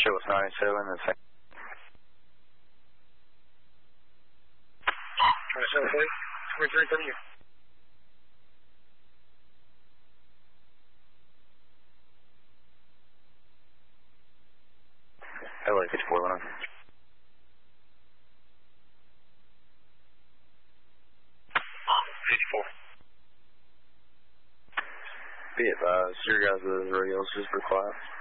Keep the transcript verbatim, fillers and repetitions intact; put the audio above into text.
show us ninety-seven and second. ninety-seven, twenty-three, W. L A fifty-four, one. fifty-four. Be advised, your guys' radio's super quiet.